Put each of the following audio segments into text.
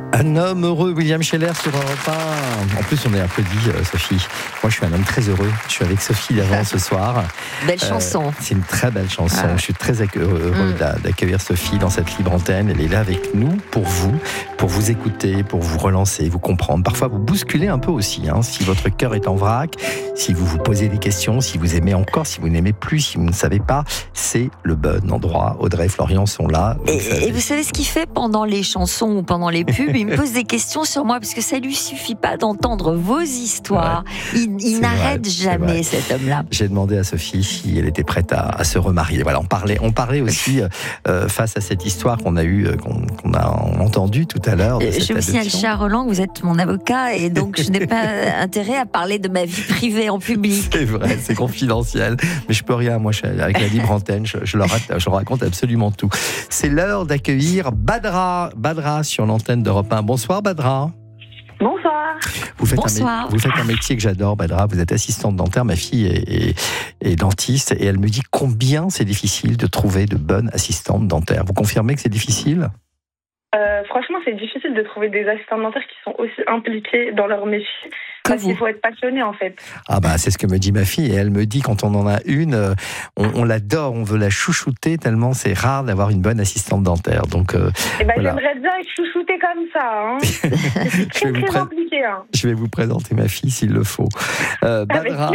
Un homme heureux, William Scheller sur Europe 1. En plus, on est applaudi, Sophie. Moi, je suis un homme très heureux. Je suis avec Sophie Davant ce soir. Belle chanson. C'est une très belle chanson. Je suis très heureux d'accueillir Sophie dans cette libre antenne. Elle est là avec nous pour vous écouter, pour vous relancer, vous comprendre. Parfois, vous bousculer un peu aussi. Si votre cœur est en vrac, si vous vous posez des questions, si vous aimez encore, si vous n'aimez plus, si vous ne savez pas, c'est le bon endroit. Audrey et Florian sont là. Et vous savez ce qu'il fait pendant les chansons ou pendant les pubs? Il me pose des questions sur moi parce que ça lui suffit pas d'entendre vos histoires. Il n'arrête jamais, cet homme-là. J'ai demandé à Sophie si elle était prête à se remarier. Voilà, on parlait aussi face à cette histoire qu'on a entendue tout à l'heure. Je vous signale, Charles Roland, que vous êtes mon avocat et donc je n'ai pas intérêt à parler de ma vie privée en public. C'est vrai, c'est confidentiel, mais je peux rien. Moi, avec la libre antenne, je leur raconte absolument tout. C'est l'heure d'accueillir Badra sur l'antenne d'Europe 1. Bonsoir Badra. Bonsoir. Vous faites un métier que j'adore, Badra. Vous êtes assistante dentaire. Ma fille est dentiste et elle me dit combien c'est difficile de trouver de bonnes assistantes dentaires. Vous confirmez que c'est difficile ? Franchement, c'est difficile de trouver des assistants dentaires qui sont aussi impliqués dans leur métier. Parce qu'il faut être passionné, en fait. Ah bah, c'est ce que me dit ma fille. Et elle me dit, quand on en a une, on l'adore, on veut la chouchouter, tellement c'est rare d'avoir une bonne assistante dentaire. Donc, voilà. J'aimerais bien être chouchoutée comme ça. C'est très compliqué. Je vais vous présenter ma fille s'il le faut. Badra,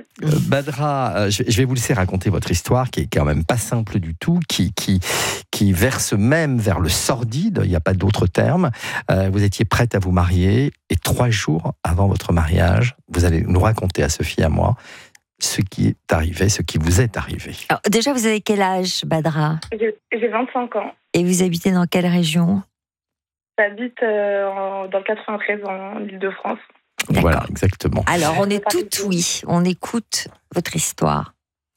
je vais vous laisser raconter votre histoire, qui est quand même pas simple du tout, qui verse même vers le sordide, il n'y a pas d'autre terme. Vous étiez prête à vous marier, et 3 jours avant votre mariage, vous allez nous raconter à Sophie et à moi ce qui est arrivé, ce qui vous est arrivé. Alors, déjà, vous avez quel âge, Badra ? J'ai 25 ans. Et vous habitez dans quelle région ? J'habite dans le 93, en Île-de-France. D'accord. Voilà, exactement. Alors, on est tout oui. On écoute votre histoire.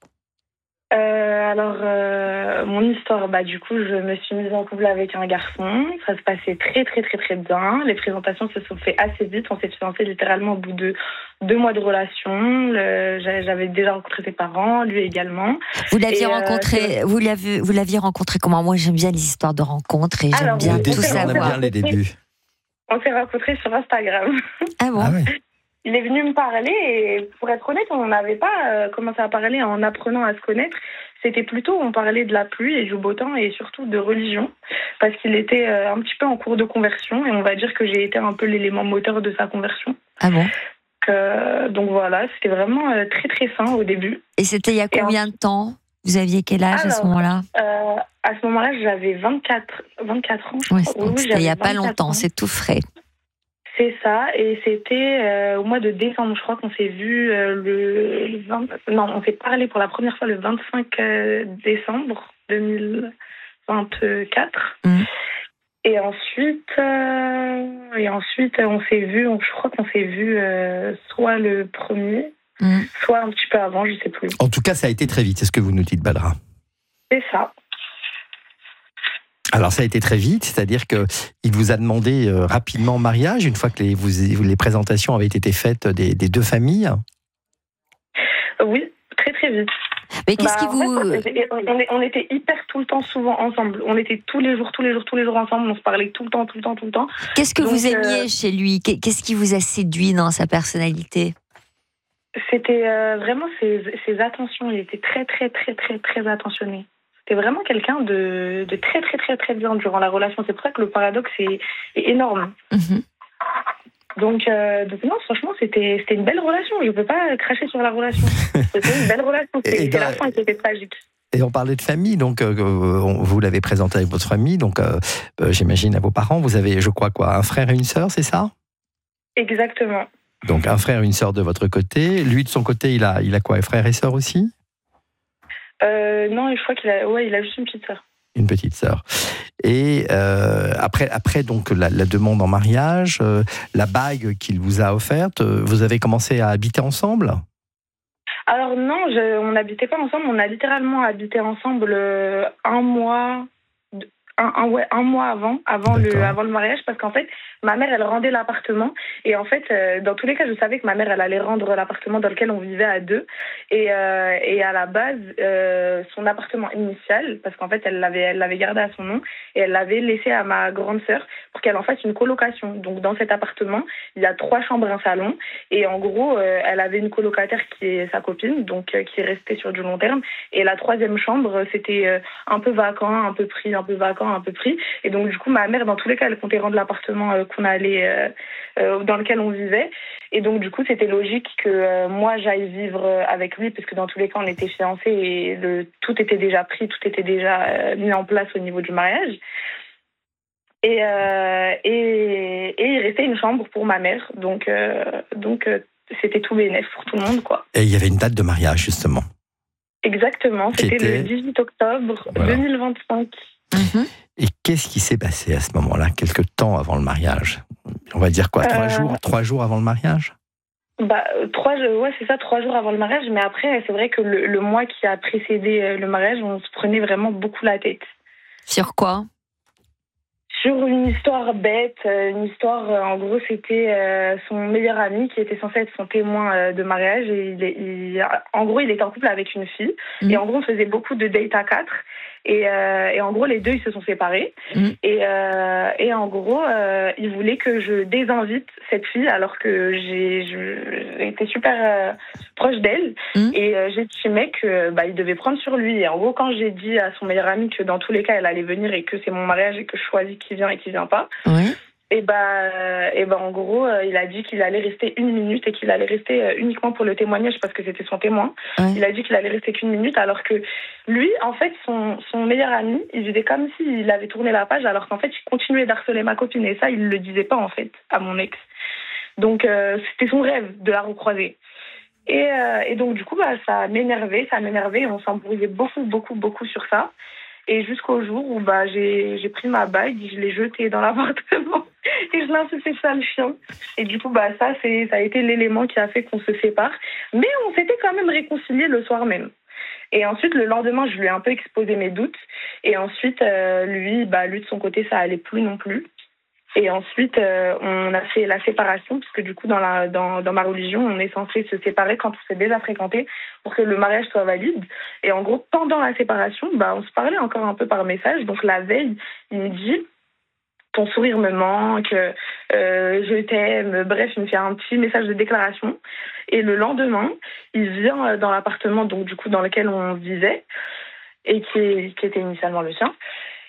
Mon histoire, du coup, je me suis mise en couple avec un garçon. Ça se passait très, très, très, très bien. Les présentations se sont faites assez vite. On s'est fiancés littéralement au bout de 2 mois de relation. J'avais déjà rencontré ses parents, lui également. Vous l'aviez rencontré, vous l'aviez rencontré comment ? Moi, j'aime bien les histoires de rencontres et j'aime bien tout savoir. On aime bien les débuts. On s'est rencontrés sur Instagram. Ah bon ? Ah ouais. Il est venu me parler et pour être honnête, on n'avait pas commencé à parler en apprenant à se connaître. C'était plutôt, on parlait de la pluie et du beau temps et surtout de religion parce qu'il était un petit peu en cours de conversion et on va dire que j'ai été un peu l'élément moteur de sa conversion. Ah bon ? Donc voilà, c'était vraiment très très sain au début. Et c'était il y a combien de temps ? Vous aviez quel âge à ce moment-là ? À ce moment-là, j'avais 24 ans. Oui, c'était il n'y a pas longtemps, c'est tout frais. C'est ça, et c'était au mois de décembre, je crois qu'on s'est vu le 20... Non, on s'est parlé pour la première fois le 25 décembre 2024. Et ensuite, on s'est vu, je crois qu'on s'est vu soit le 1er, soit un petit peu avant, je ne sais plus. En tout cas, ça a été très vite, c'est ce que vous nous dites, Badra. C'est ça. Alors ça a été très vite, c'est-à-dire qu'il vous a demandé rapidement mariage, une fois que les présentations avaient été faites des 2 familles ? Oui, très très vite. Mais qu'est-ce qui vous... on était hyper tout le temps souvent ensemble. On était tous les jours ensemble, on se parlait tout le temps. Qu'est-ce que vous aimiez chez lui ? Qu'est-ce qui vous a séduit dans sa personnalité ? C'était vraiment ses attentions, il était très très très très très attentionné. C'était vraiment quelqu'un de très, très, très, très bien durant la relation. C'est pour ça que le paradoxe est énorme. Donc non, franchement, c'était une belle relation. Je ne peux pas cracher sur la relation. C'était une belle relation. C'est la fin qui était tragique. Et on parlait de famille, donc vous l'avez présenté avec votre famille, donc j'imagine à vos parents. Vous avez, je crois, un frère et une sœur, c'est ça ? Exactement. Donc un frère et une sœur de votre côté. Lui, de son côté, il a quoi ? Un frère et sœur aussi ? Non, je crois qu'il a juste une petite sœur. Une petite sœur. Et après donc la demande en mariage, la bague qu'il vous a offerte, vous avez commencé à habiter ensemble ? Alors non, on n'habitait pas ensemble. On a littéralement habité ensemble un mois avant le mariage, parce qu'en fait, ma mère, elle rendait l'appartement. Et en fait, dans tous les cas, je savais que ma mère, elle allait rendre l'appartement dans lequel on vivait à deux. Et à la base, son appartement initial, parce qu'en fait, elle l'avait gardé à son nom, et elle l'avait laissé à ma grande sœur pour qu'elle en fasse une colocation. Donc, dans cet appartement, il y a 3 chambres, un salon. Et en gros, elle avait une colocataire qui est sa copine, donc qui est restée sur du long terme. Et la 3e chambre, c'était un peu vacant, un peu pris, un peu vacant, un peu pris. Et donc, du coup, ma mère, dans tous les cas, elle comptait rendre l'appartement qu'on allait, dans lequel on vivait. Et donc, du coup, c'était logique que moi, j'aille vivre avec lui, parce que dans tous les cas, on était fiancés et tout était déjà pris, tout était déjà mis en place au niveau du mariage. Et il restait une chambre pour ma mère. Donc c'était tout bénef pour tout le monde, quoi. Et il y avait une date de mariage, justement. Exactement, c'était le 18 octobre 2025. Et qu'est-ce qui s'est passé à ce moment-là, quelque temps avant le mariage? On va dire quoi, 3 jours avant le mariage? 3 jours, ouais, c'est ça, 3 jours avant le mariage. Mais après, c'est vrai que le mois qui a précédé le mariage, on se prenait vraiment beaucoup la tête. Sur quoi? Sur une histoire bête, une histoire, en gros, c'était son meilleur ami qui était censé être son témoin de mariage. Et en gros, il était en couple avec une fille. Et en gros, on faisait beaucoup de dates à 4. Et en gros, les deux, ils se sont séparés. Et en gros, il voulait que je désinvite cette fille alors que j'ai été super proche d'elle. Et j'estimais que il devait prendre sur lui. Et en gros, quand j'ai dit à son meilleur ami que dans tous les cas, elle allait venir et que c'est mon mariage et que je choisis qui vient et qui vient pas, et en gros, il a dit qu'il allait rester 1 minute et qu'il allait rester uniquement pour le témoignage parce que c'était son témoin. Il a dit qu'il allait rester qu'1 minute alors que lui, en fait, son meilleur ami, il faisait comme s'il avait tourné la page alors qu'en fait, il continuait d'harceler ma copine et ça, il le disait pas en fait à mon ex. Donc, c'était son rêve de la recroiser. Et donc, du coup, ça m'énervait, on s'embrouillait beaucoup sur ça. Et jusqu'au jour où j'ai pris ma bague, je l'ai jetée dans l'appartement et je l'ai insulté ça le chien. Et du coup, ça a été l'élément qui a fait qu'on se sépare. Mais on s'était quand même réconciliés le soir même. Et ensuite, le lendemain, je lui ai un peu exposé mes doutes. Et ensuite, lui, de son côté, ça allait plus non plus. Et ensuite, on a fait la séparation, puisque du coup, dans ma religion, on est censé se séparer quand on s'est déjà fréquenté pour que le mariage soit valide. Et en gros, pendant la séparation, on se parlait encore un peu par message. Donc la veille, il me dit « ton sourire me manque, je t'aime ». Bref, il me fait un petit message de déclaration. Et le lendemain, il vient dans l'appartement donc du coup dans lequel on vivait et qui était initialement le sien.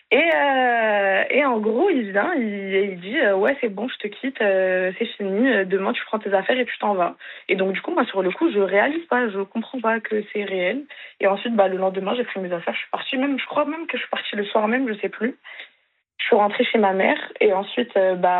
Et en gros, il vient, il dit ouais, c'est bon, je te quitte, c'est fini, demain tu prends tes affaires et tu t'en vas. Et donc du coup, moi sur le coup, je réalise pas, je comprends pas que c'est réel. Et ensuite, le lendemain, j'ai pris mes affaires, je suis partie, je crois même que je suis partie le soir même, je sais plus. Je suis rentrée chez ma mère et ensuite,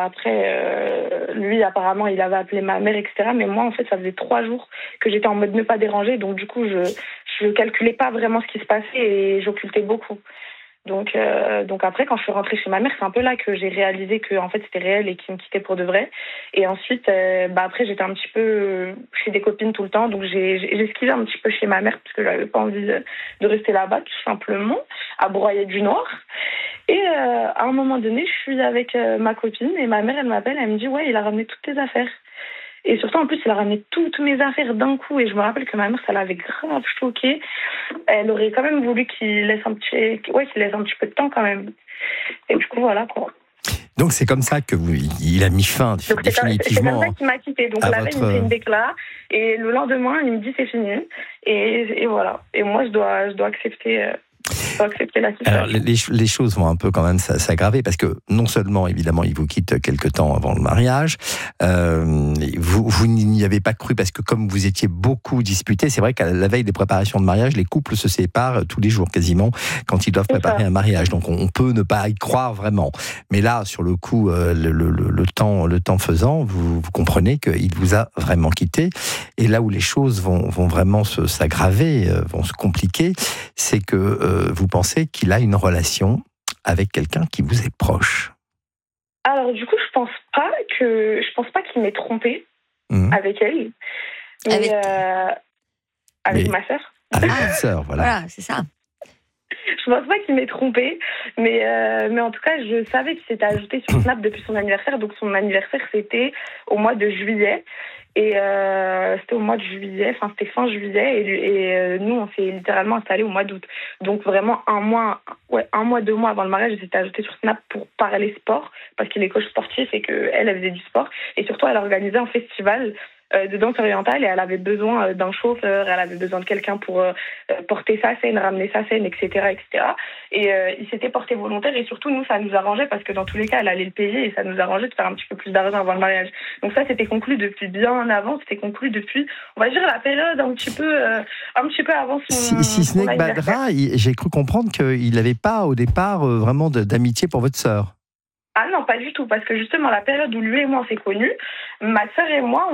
après, lui apparemment, il avait appelé ma mère, etc. Mais moi, en fait, ça faisait 3 jours que j'étais en mode ne pas déranger, donc du coup, je calculais pas vraiment ce qui se passait et j'occultais beaucoup. Donc après, quand je suis rentrée chez ma mère, c'est un peu là que j'ai réalisé que en fait c'était réel et qu'il me quittait pour de vrai. Et ensuite, après, j'étais un petit peu chez des copines tout le temps, donc j'ai esquivé un petit peu chez ma mère parce que j'avais pas envie de rester là-bas, tout simplement, à broyer du noir. Et à un moment donné, je suis avec ma copine et ma mère, elle m'appelle, elle me dit ouais, il a ramené toutes tes affaires. Et surtout, en plus, il a ramené toutes mes affaires d'un coup. Et je me rappelle que ma mère, ça l'avait grave choquée. Elle aurait quand même voulu qu'il laisse un petit peu de temps quand même. Et du coup, voilà quoi. Donc c'est comme ça il a mis fin définitivement. C'est comme ça qu'il m'a quitté. Donc la veille, il me fait une déclare. Et le lendemain, il me dit c'est fini. Et voilà. Et moi, je dois accepter... la situation. Alors, les choses vont un peu quand même s'aggraver parce que non seulement évidemment il vous quitte quelque temps avant le mariage, vous n'y avez pas cru parce que comme vous étiez beaucoup disputés, c'est vrai qu'à la veille des préparations de mariage, les couples se séparent tous les jours quasiment quand ils doivent préparer un mariage. Donc on peut ne pas y croire vraiment. Mais là, sur le coup, le temps faisant, vous comprenez qu'il vous a vraiment quitté. Et là où les choses vont vraiment s'aggraver, vont se compliquer, c'est que vous pensez qu'il a une relation avec quelqu'un qui vous est proche. Alors du coup, je pense pas qu'il m'ait trompé avec elle, mais avec ma sœur. Avec votre sœur, voilà. Voilà, c'est ça. Je pense pas qu'il m'ait trompé, mais en tout cas, je savais qu'il s'était ajouté sur Snap depuis son anniversaire. Donc son anniversaire, c'était au mois de juillet. Et c'était au mois de juillet, enfin c'était fin juillet, et nous on s'est littéralement installés au mois d'août. Donc vraiment un mois, 2 mois avant le mariage, elle s'était ajoutée sur Snap pour parler sport, parce qu'il est coach sportif et qu'elle faisait du sport. Et surtout, elle organisait un festival de danse orientale, et elle avait besoin d'un chauffeur, elle avait besoin de quelqu'un pour porter sa scène, ramener sa scène, etc. etc. Et il s'était porté volontaire, et surtout nous ça nous arrangeait parce que dans tous les cas elle allait le payer, et ça nous arrangeait de faire un petit peu plus d'argent avant le mariage. Donc ça c'était conclu depuis bien en avant, c'était conclu depuis, on va dire, la période un petit peu avant son si ce n'est que Badra, j'ai cru comprendre qu'il n'avait pas au départ vraiment d'amitié pour votre sœur. Ah non, pas du tout, parce que justement, la période où lui et moi on s'est connus, ma sœur et moi,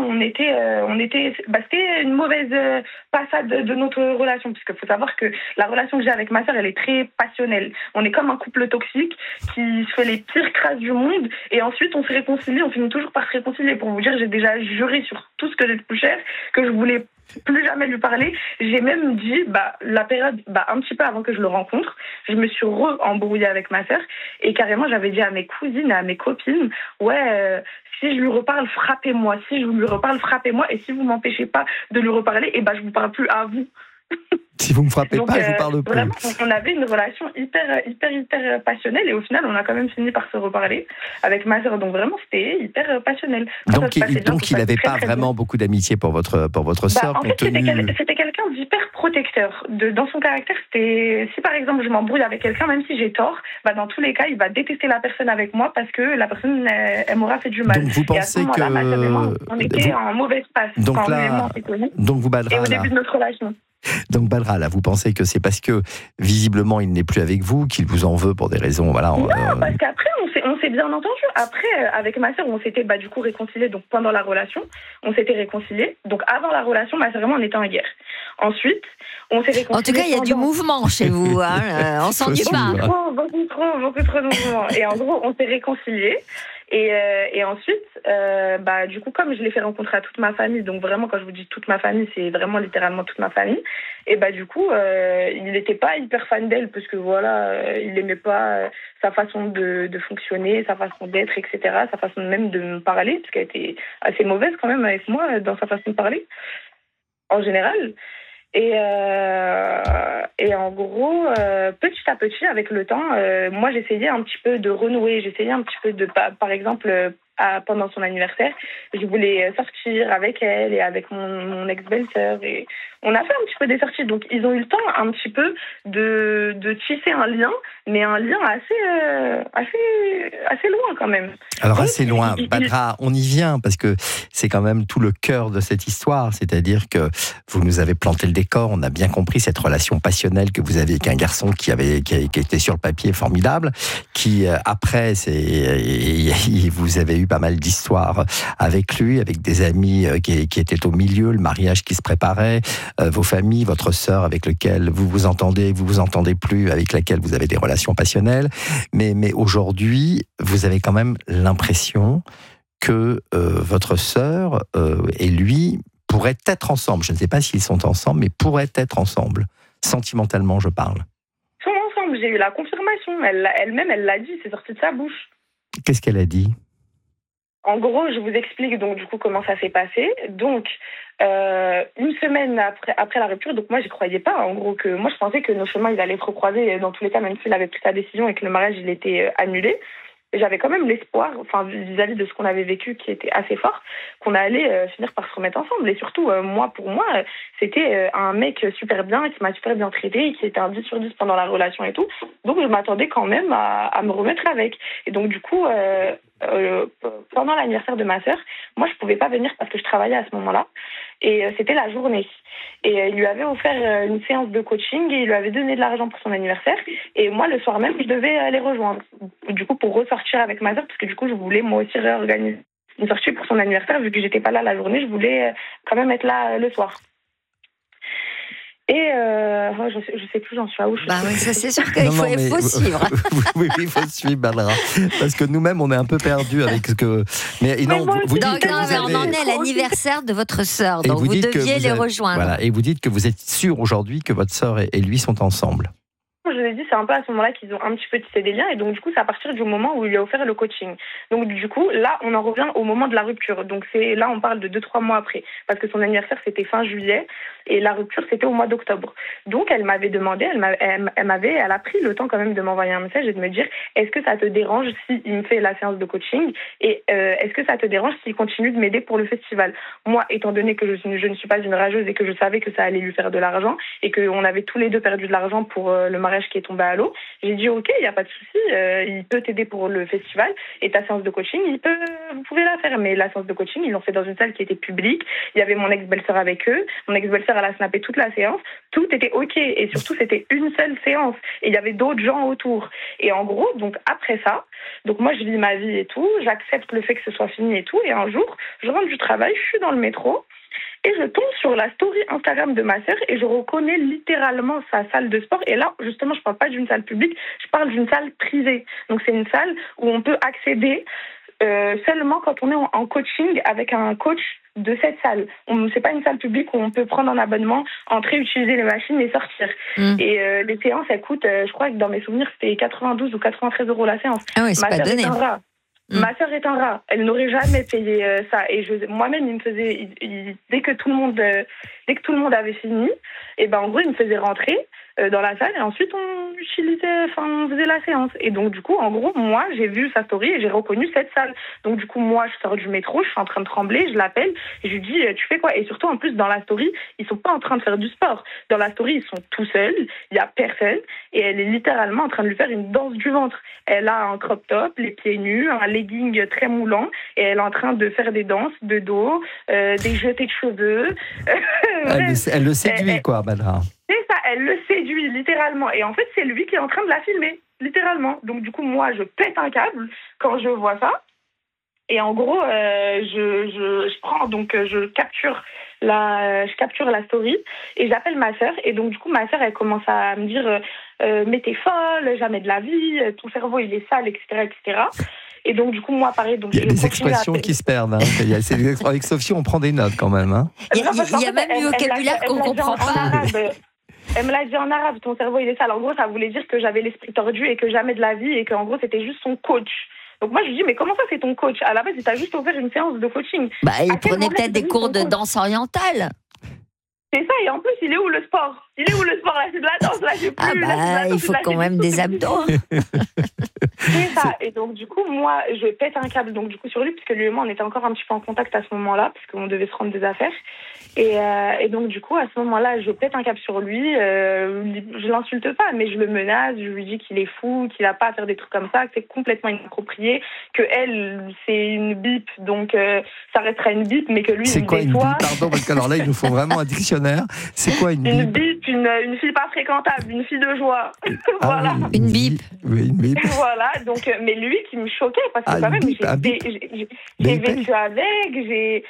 c'était une mauvaise passade de notre relation, puisqu'il faut savoir que la relation que j'ai avec ma sœur, elle est très passionnelle. On est comme un couple toxique qui se fait les pires crasses du monde, et ensuite on se réconcilie, on finit toujours par se réconcilier. Pour vous dire, j'ai déjà juré sur tout ce que j'ai de plus cher que je voulais plus jamais lui parler. J'ai même dit, la période, un petit peu avant que je le rencontre, je me suis embrouillée avec ma sœur, et carrément j'avais dit à mes cousines et à mes copines, si je lui reparle, frappez-moi. Si je lui reparle, frappez-moi. Et si vous m'empêchez pas de lui reparler, je vous parle plus à vous. Si vous me frappez pas, je vous parle plus. Vraiment, on avait une relation hyper passionnelle, et au final, on a quand même fini par se reparler avec ma sœur. Donc vraiment, c'était hyper passionnel. Donc il n'avait pas vraiment beaucoup d'amitié pour votre sœur. En fait, c'était quelqu'un d'hyper protecteur. Dans son caractère, c'était, si par exemple je m'embrouille avec quelqu'un, même si j'ai tort, dans tous les cas, il va détester la personne avec moi parce que la personne, elle m'aura fait du mal. Donc vous pensez que on était en mauvaise passe. Donc vous, Badra, et au début de notre relation. Donc Badra, là, vous pensez que c'est parce que visiblement il n'est plus avec vous, qu'il vous en veut pour des raisons, voilà. Non, parce qu'après on s'est bien entendu. Après, avec ma sœur, on s'était du coup réconciliés. Donc pendant la relation, on s'était réconciliés. Donc avant la relation, ma sœur et moi, on était en guerre. Ensuite, on s'est réconciliés. En tout cas, il y a du mouvement chez vous. On s'ennuie pas. Beaucoup trop de mouvement. Et en gros, on s'est réconciliés. Et ensuite, du coup, comme je l'ai fait rencontrer à toute ma famille, donc vraiment, quand je vous dis toute ma famille, c'est vraiment littéralement toute ma famille. Et du coup, il n'était pas hyper fan d'elle, parce que voilà, il n'aimait pas sa façon de fonctionner, sa façon d'être, etc., sa façon même de me parler, parce qu'elle était assez mauvaise quand même avec moi dans sa façon de parler, en général. Et en gros, petit à petit, avec le temps, moi j'essayais un petit peu de renouer, j'essayais un petit peu de, par exemple, pendant son anniversaire, je voulais sortir avec elle et avec mon ex-belle-sœur, et on a fait un petit peu des sorties. Donc ils ont eu le temps un petit peu de tisser un lien, mais un lien assez loin quand même. Alors assez loin, Badra, on y vient, parce que c'est quand même tout le cœur de cette histoire, c'est-à-dire que vous nous avez planté le décor, on a bien compris cette relation passionnelle que vous avez avec un garçon qui était sur le papier formidable, qui après, vous avez eu pas mal d'histoires avec lui, avec des amis qui étaient au milieu, le mariage qui se préparait, vos familles, votre sœur avec laquelle vous vous entendez plus, avec laquelle vous avez des relations passionnelles, mais aujourd'hui, vous avez quand même l'impression que votre sœur et lui pourraient être ensemble. Je ne sais pas s'ils sont ensemble, mais pourraient être ensemble. Sentimentalement, je parle. Ils sont ensemble, j'ai eu la confirmation. Elle-même, elle l'a dit, c'est sorti de sa bouche. Qu'est-ce qu'elle a dit ? En gros, je vous explique donc du coup comment ça s'est passé. Donc, une semaine après la rupture, donc moi j'y croyais pas. En gros, que moi je pensais que nos chemins ils allaient se recroiser dans tous les cas, même s'il avait pris sa décision et que le mariage il était annulé. J'avais quand même l'espoir, vis-à-vis de ce qu'on avait vécu, qui était assez fort, qu'on allait finir par se remettre ensemble. Et surtout, pour moi, c'était un mec super bien, qui m'a super bien traité, qui était un 10 sur 10 pendant la relation et tout. Donc, je m'attendais quand même à me remettre avec. Et donc, du coup, pendant l'anniversaire de ma sœur, moi, je pouvais pas venir parce que je travaillais à ce moment-là. Et c'était la journée. Et il lui avait offert une séance de coaching et il lui avait donné de l'argent pour son anniversaire. Et moi, le soir même, je devais les rejoindre. Du coup, pour ressortir avec ma sœur, parce que du coup, je voulais moi aussi réorganiser une sortie pour son anniversaire. Vu que j'étais pas là la journée, je voulais quand même être là le soir. Et je sais plus, j'en suis à où. Ça c'est sûr qu'il faut suivre. Oui, il faut suivre, Badra. Parce que nous-mêmes, on est un peu perdus avec ce que. Mais non, vous dites que vous avez... on en est à l'anniversaire de votre sœur, donc vous deviez les rejoindre. Voilà, et vous dites que vous êtes sûr aujourd'hui que votre sœur et lui sont ensemble. Je vous ai dit, c'est un peu à ce moment-là qu'ils ont un petit peu tissé des liens. Et donc, du coup, c'est à partir du moment où il lui a offert le coaching. Donc, du coup, là, on en revient au moment de la rupture. Donc, là, on parle de 2-3 mois après. Parce que son anniversaire, c'était fin juillet. Et la rupture, c'était au mois d'octobre. Donc, elle m'avait demandé, elle a pris le temps quand même de m'envoyer un message et de me dire, est-ce que ça te dérange s'il me fait la séance de coaching? Et est-ce que ça te dérange s'il continue de m'aider pour le festival? Moi, étant donné que je ne suis pas une rageuse et que je savais que ça allait lui faire de l'argent et qu'on avait tous les deux perdu de l'argent pour le mariage qui est tombé à l'eau, j'ai dit ok, il n'y a pas de souci, il peut t'aider pour le festival et ta séance de coaching, vous pouvez la faire. Mais la séance de coaching, ils l'ont fait dans une salle qui était publique, il y avait mon ex-belle-sœur avec eux, mon ex-belle-sœur elle a snappé toute la séance, tout était ok et surtout c'était une seule séance et il y avait d'autres gens autour. Et en gros, donc après ça, donc moi je vis ma vie et tout, j'accepte le fait que ce soit fini et tout, et un jour, je rentre du travail, je suis dans le métro, et je tombe sur la story Instagram de ma sœur et je reconnais littéralement sa salle de sport. Et là, justement, je ne parle pas d'une salle publique, je parle d'une salle privée. Donc, c'est une salle où on peut accéder seulement quand on est en coaching avec un coach de cette salle. C'est pas une salle publique où on peut prendre un abonnement, entrer, utiliser les machines et sortir. Et les séances, elles coûtent, je crois que dans mes souvenirs, c'était 92 ou 93 € la séance. Ah oui, c'est pas donné. Ma sœur est un rat. Elle n'aurait jamais payé ça. Et moi-même, il me faisait, dès que tout le monde avait fini, et ben en gros, il me faisait rentrer dans la salle et ensuite on faisait la séance. Et donc du coup, en gros, moi, j'ai vu sa story et j'ai reconnu cette salle. Donc du coup, moi, je sors du métro, je suis en train de trembler, je l'appelle et je lui dis, tu fais quoi? Et surtout, en plus, dans la story, ils sont pas en train de faire du sport. Dans la story, ils sont tout seuls, il y a personne et elle est littéralement en train de lui faire une danse du ventre. Elle a un crop top, les pieds nus, un legging très moulant et elle est en train de faire des danses de dos, des jetés de cheveux. Elle le séduit, quoi, Badra. C'est ça, elle le séduit littéralement. Et en fait, c'est lui qui est en train de la filmer, littéralement. Donc du coup, moi, je pète un câble quand je vois ça. Et en gros, je capture la story et j'appelle ma sœur. Et donc du coup, ma sœur, elle commence à me dire mais t'es folle, jamais de la vie, ton cerveau il est sale, etc., etc. Et donc, du coup, moi, pareil. Donc, il y a des expressions qui se perdent. Hein. Avec Sophie, on prend des notes quand même. Hein. Il y a même du vocabulaire qu'on ne comprend pas. Elle me l'a dit en arabe, ton cerveau, il est sale. En gros, ça voulait dire que j'avais l'esprit tordu et que jamais de la vie et qu'en gros, c'était juste son coach. Donc moi, je lui dis, mais comment ça, c'est ton coach? À la base, il t'a juste offert une séance de coaching. Il prenait peut-être des cours de danse orientale. C'est ça, et en plus, il est où le sport? Là, c'est de la danse, là, j'ai plus... il faut quand même des abdos. C'est ça, et donc du coup, moi, je pète un câble donc du coup sur lui, puisque lui et moi, on était encore un petit peu en contact à ce moment-là, puisqu'on devait se rendre des affaires. Et donc du coup, à ce moment-là, je pète un câble sur lui, je l'insulte pas, mais je le menace, je lui dis qu'il est fou, qu'il n'a pas à faire des trucs comme ça, que c'est complètement inapproprié, que elle, c'est une bip, donc ça restera une bip, mais que lui, c'est quoi une bip? Pardon, parce que alors là, il nous faut vraiment un dictionnaire. C'est quoi une bip? Une bip, une fille pas fréquentable, une fille de joie. Voilà. Oui, une bip. Oui, une bip. Voilà, donc, mais lui qui me choquait, parce que quand même, j'ai vécu avec,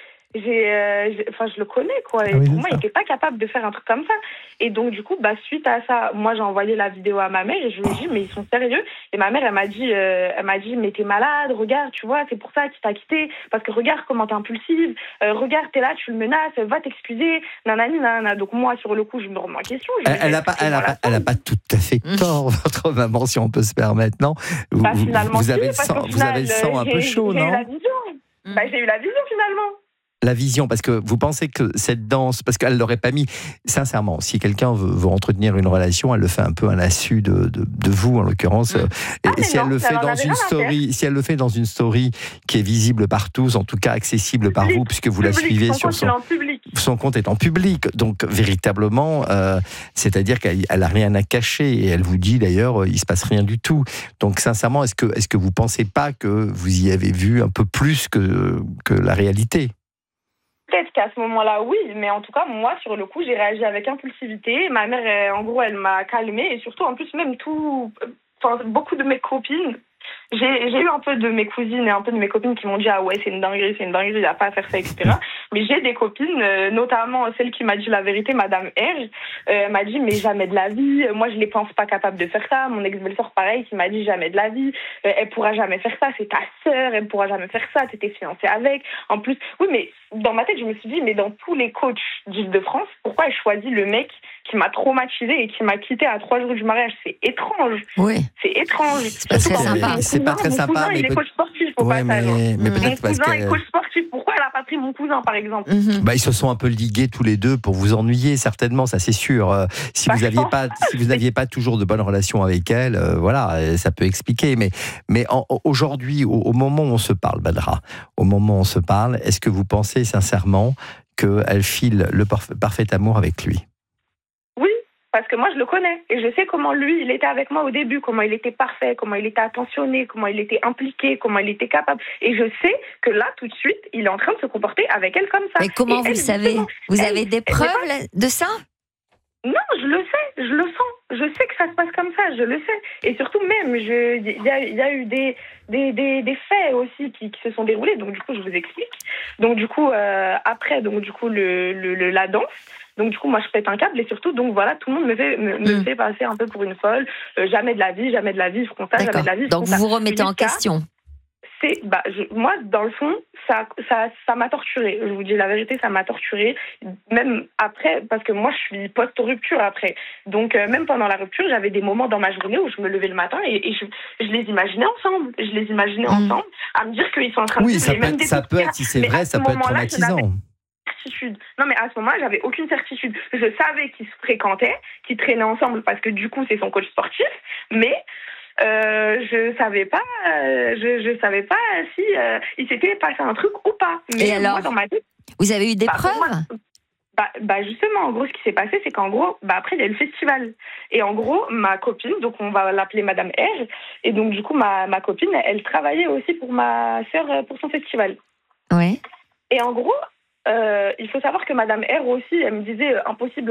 je le connais, quoi. Et pour moi, il n'était pas capable de faire un truc comme ça. Et donc, du coup, suite à ça, moi, j'ai envoyé la vidéo à ma mère et je lui ai dit, mais ils sont sérieux? Et ma mère, elle m'a dit, mais t'es malade, regarde, tu vois, c'est pour ça qu'il t'a quitté. Parce que regarde comment t'es impulsive, regarde, t'es là, tu le menaces, va t'excuser, nanani, nanana. Donc, moi, sur le coup, je me remets en question. Elle n'a pas tout à fait tort, votre maman, si on peut se permettre, non? Vous avez le sang un peu chaud, non? J'ai eu la vision, finalement. La vision, parce que vous pensez que cette danse, parce qu'elle l'aurait pas mis, sincèrement, si quelqu'un veut entretenir une relation, elle le fait un peu à l'insu de vous, en l'occurrence. Et si elle le fait dans une story, si elle le fait dans une story qui est visible par tous, en tout cas accessible par vous, puisque vous la suivez sur son compte est en public, donc véritablement, c'est-à-dire qu'elle a rien à cacher et elle vous dit d'ailleurs, il se passe rien du tout. Donc sincèrement, est-ce que vous pensez pas que vous y avez vu un peu plus que la réalité? Peut-être qu'à ce moment-là, oui, mais en tout cas, moi, sur le coup, j'ai réagi avec impulsivité. Ma mère, en gros, elle m'a calmée et surtout, en plus, même beaucoup de mes copines, j'ai eu un peu de mes cousines et un peu de mes copines qui m'ont dit « Ah ouais, c'est une dinguerie, il n'y a pas à faire ça, etc. » Mais j'ai des copines, notamment celle qui m'a dit la vérité, Madame Herge, m'a dit « Mais jamais de la vie, moi je les pense pas capables de faire ça. » Mon ex-belle-sœur, pareil, qui m'a dit « Jamais de la vie, elle pourra jamais faire ça, c'est ta sœur, elle pourra jamais faire ça, t'étais fiancée avec. » En plus, oui, mais dans ma tête, je me suis dit « Mais dans tous les coachs d'Île-de-France, pourquoi elle choisit le mec qui m'a traumatisée et qui m'a quittée à 3 jours du mariage. C'est étrange. Oui. C'est étrange. C'est pas très sympa. C'est pas très sympa. Mon cousin, il est coach sportif au passage. Mais peut-être Mon cousin est coach sportif. Pourquoi elle a pas pris mon cousin, par exemple? Ils se sont un peu ligués tous les deux pour vous ennuyer, certainement, ça c'est sûr. Si vous n'aviez pas toujours de bonnes relations avec elle, voilà, ça peut expliquer. Mais aujourd'hui, au moment où on se parle, Badra, au moment où on se parle, est-ce que vous pensez sincèrement qu'elle file le parfait amour avec lui? Oui, parce que moi je le connais et je sais comment lui il était avec moi au début, comment il était parfait, comment il était attentionné, comment il était impliqué, comment il était capable. Et je sais que là tout de suite il est en train de se comporter avec elle comme ça. Mais comment vous le savez? Vous avez des preuves de ça? Non, je le sais, je le sens. Je sais que ça se passe comme ça, je le sais. Et surtout même, il y a eu des faits aussi qui se sont déroulés. Donc du coup, je vous explique. Donc du coup, après, donc du coup, la danse. Donc du coup, moi, je pète un câble et surtout, donc voilà, tout le monde me fait passer un peu pour une folle. Jamais de la vie, je compte ça, jamais de la vie. Donc vous vous remettez en question. Moi, dans le fond, ça m'a torturée. Je vous dis la vérité, ça m'a torturée. Même après, parce que moi, je suis post-rupture après. Donc, même pendant la rupture, j'avais des moments dans ma journée où je me levais le matin et je les imaginais ensemble. Je les imaginais ensemble, à me dire qu'ils sont en train de vivre les mêmes Oui, ça peut être, si c'est vrai, ça peut être traumatisant. Non, mais à ce moment-là, j'avais aucune certitude. Je savais qu'ils se fréquentaient, qu'ils traînaient ensemble parce que du coup, c'est son coach sportif, mais je savais pas si il s'était passé un truc ou pas. Mais et alors, moi, dans ma tête, vous avez eu des preuves? Justement, en gros, ce qui s'est passé, c'est qu'en gros, après, il y a eu le festival. Et en gros, ma copine, donc on va l'appeler Madame R, et donc du coup, ma copine, elle travaillait aussi pour ma sœur pour son festival. Oui. Et en gros, il faut savoir que Madame R aussi, elle me disait impossible.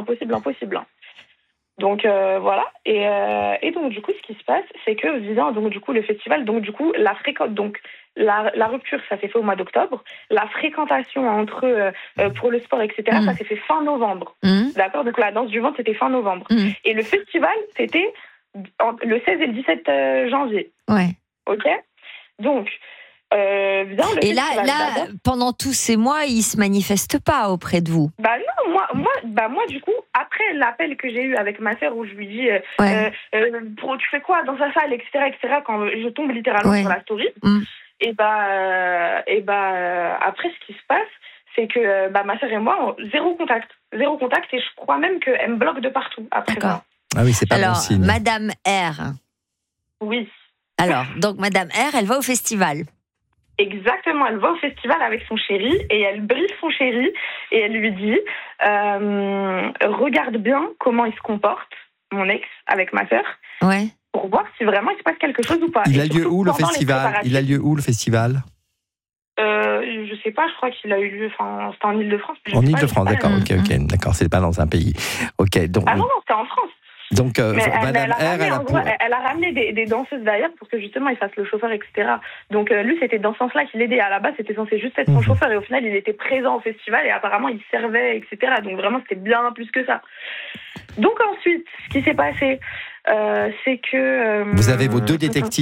Donc voilà, et donc du coup ce qui se passe, c'est que visant donc du coup le festival, donc du coup la rupture ça s'est fait au mois d'octobre, la fréquentation entre eux pour le sport etc ça s'est fait fin novembre, d'accord, donc la danse du ventre c'était fin novembre, et le festival c'était le 16 et le 17 janvier. Ouais. Ok, donc et là, pendant tous ces mois, il se manifeste pas auprès de vous? Non, moi, du coup, après l'appel que j'ai eu avec ma sœur où je lui dis, tu fais quoi dans sa salle, etc., quand je tombe littéralement sur la story, et après, ce qui se passe, c'est que ma sœur et moi, zéro contact, et je crois même qu'elle me bloque de partout après ça. Ah oui, c'est pas bon signe. Madame R. Oui. Alors, donc Madame R, elle va au festival. Exactement, elle va au festival avec son chéri et elle brise son chéri et elle lui dit regarde bien comment il se comporte, mon ex, avec ma sœur, pour voir si vraiment il se passe quelque chose ou pas. Il a lieu où le festival? Je sais pas, je crois qu'il a eu lieu, c'était en Ile-de-France. En Ile-de-France, d'accord, ok, d'accord, c'est pas dans un pays. Ok, donc. Ah non, c'était en France. Donc, Madame R, elle a ramené des danseuses derrière pour que justement il fasse le chauffeur, etc. Donc lui, c'était dans ce sens-là qu'il aidait. À la base, c'était censé juste être son chauffeur et au final, il était présent au festival et apparemment, il servait, etc. Donc vraiment, c'était bien plus que ça. Donc ensuite, ce qui s'est passé, c'est que... vous avez vos deux détectives